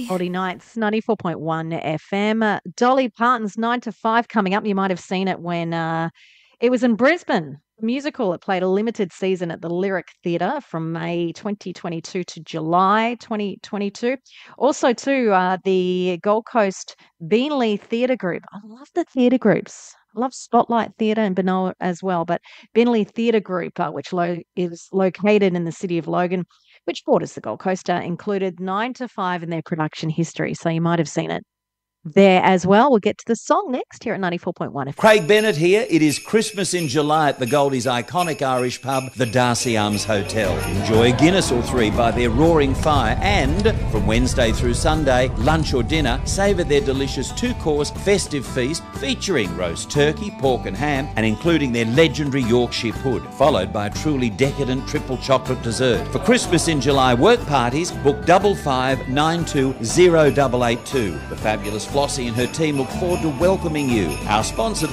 Aldi Nights, 94.1 FM. Dolly Parton's 9 to 5 coming up. You might have seen it when it was in Brisbane. Musical. It played a limited season at the Lyric Theatre from May 2022 to July 2022. Also, too, the Gold Coast Beenleigh Theatre Group. I love the theatre groups. I love Spotlight Theatre and Benoa as well, but Beenleigh Theatre Group, which is located in the city of Logan, which borders the Gold Coast, included 9 to 5 in their production history. So you might have seen it there as well. We'll get to the song next here at 94.1 FM. Craig Bennett here. It is Christmas in July at the Goldies' iconic Irish pub, the Darcy Arms Hotel. Enjoy a Guinness or three by their roaring fire, and from Wednesday through Sunday, lunch or dinner, savour their delicious two-course festive feast featuring roast turkey, pork and ham, and including their legendary Yorkshire pud, followed by a truly decadent triple chocolate dessert. For Christmas in July work parties, book 55 92 0882. The fabulous Flossie and her team look forward to welcoming you. Our sponsor